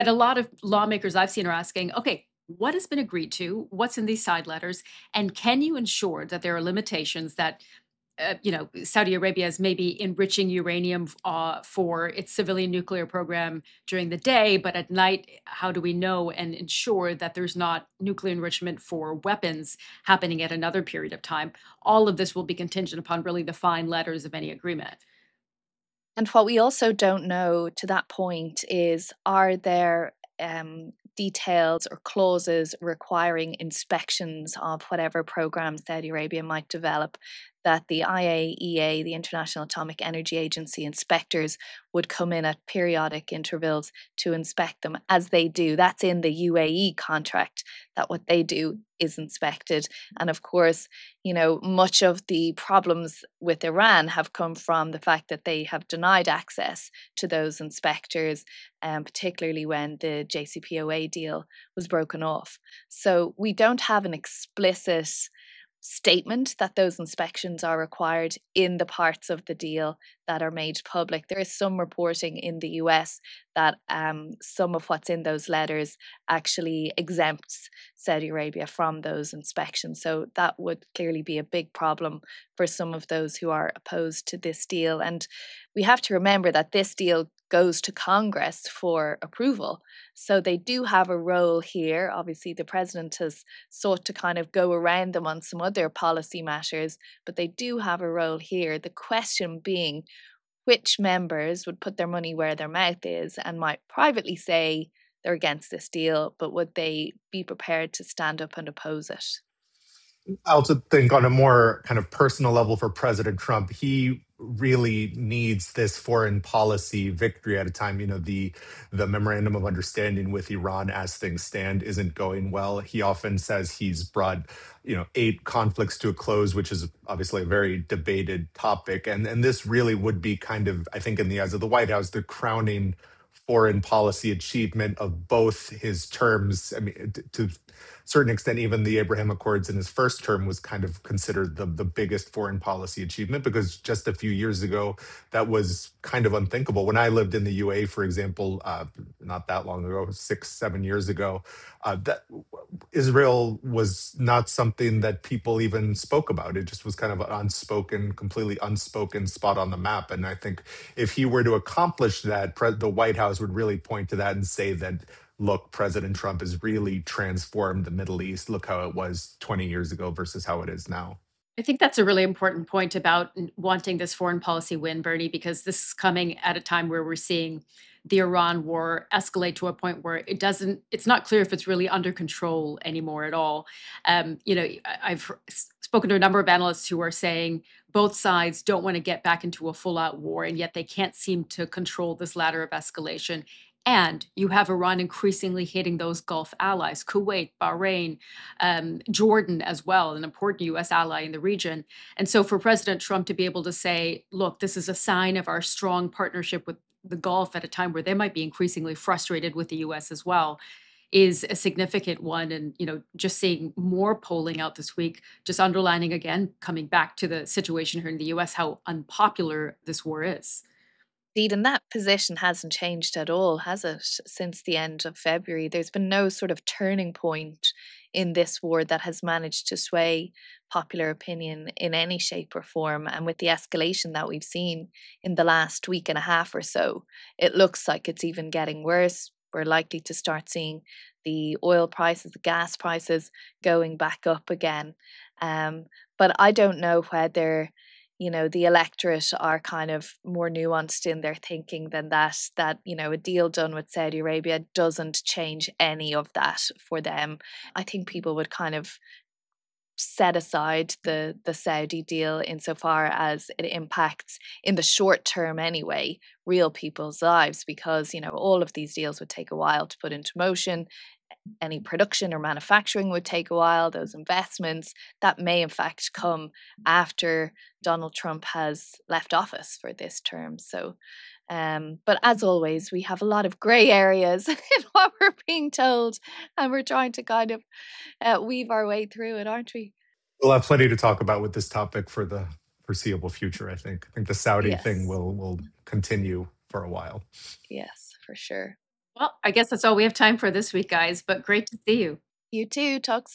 And a lot of lawmakers I've seen are asking, okay, what has been agreed to? What's in these side letters? And can you ensure that there are limitations that Saudi Arabia is maybe enriching uranium for its civilian nuclear program during the day, but at night, how do we know and ensure that there's not nuclear enrichment for weapons happening at another period of time? All of this will be contingent upon really the fine letters of any agreement. And what we also don't know to that point is, are there details or clauses requiring inspections of whatever program Saudi Arabia might develop, that the IAEA, the International Atomic Energy Agency inspectors, would come in at periodic intervals to inspect them, as they do. That's in the UAE contract, that what they do is inspected. And of course, much of the problems with Iran have come from the fact that they have denied access to those inspectors, particularly when the JCPOA deal was broken off. So we don't have an explicit statement that those inspections are required in the parts of the deal that are made public. There is some reporting in the US that some of what's in those letters actually exempts Saudi Arabia from those inspections. So that would clearly be a big problem for some of those who are opposed to this deal. And we have to remember that this deal goes to Congress for approval. So they do have a role here. Obviously, the president has sought to kind of go around them on some other policy matters, but they do have a role here. The question being, which members would put their money where their mouth is and might privately say they're against this deal, but would they be prepared to stand up and oppose it? I also think on a more kind of personal level for President Trump, he really needs this foreign policy victory at a time. The memorandum of understanding with Iran as things stand isn't going well. He often says he's brought, eight conflicts to a close, which is obviously a very debated topic. And this really would be kind of, I think, in the eyes of the White House, the crowning foreign policy achievement of both his terms. I mean, to certain extent, even the Abraham Accords in his first term was kind of considered the biggest foreign policy achievement, because just a few years ago, that was kind of unthinkable. When I lived in the UAE, for example, not that long ago, 6, 7 years ago, that Israel was not something that people even spoke about. It just was kind of an unspoken, completely unspoken spot on the map. And I think if he were to accomplish that, the White House would really point to that and say that, look, President Trump has really transformed the Middle East. Look how it was 20 years ago versus how it is now. I think that's a really important point about wanting this foreign policy win, Bernie, because this is coming at a time where we're seeing the Iran war escalate to a point where it's not clear if it's really under control anymore at all. I've spoken to a number of analysts who are saying both sides don't want to get back into a full out war, and yet they can't seem to control this ladder of escalation. And you have Iran increasingly hitting those Gulf allies, Kuwait, Bahrain, Jordan as well, an important US ally in the region. And so for President Trump to be able to say, look, this is a sign of our strong partnership with the Gulf at a time where they might be increasingly frustrated with the US as well, is a significant one. And, just seeing more polling out this week, just underlining again, coming back to the situation here in the US, how unpopular this war is. Indeed, and that position hasn't changed at all, has it, since the end of February? There's been no sort of turning point in this war that has managed to sway popular opinion in any shape or form. And with the escalation that we've seen in the last week and a half or so, it looks like it's even getting worse. We're likely to start seeing the oil prices, the gas prices going back up again. Um, but I don't know whether the electorate are kind of more nuanced in their thinking than that a deal done with Saudi Arabia doesn't change any of that for them. I think people would kind of set aside the Saudi deal insofar as it impacts, in the short term anyway, real people's lives, because all of these deals would take a while to put into motion. Any production or manufacturing would take a while. Those investments that may in fact come after Donald Trump has left office for this term. So, but as always, we have a lot of grey areas in what we're being told, and we're trying to kind of weave our way through it, aren't we? We'll have plenty to talk about with this topic for the foreseeable future, I think. I think the Saudi thing Yes, will continue for a while. yes, for sure. Well, I guess that's all we have time for this week, guys, but great to see you. You too. Talk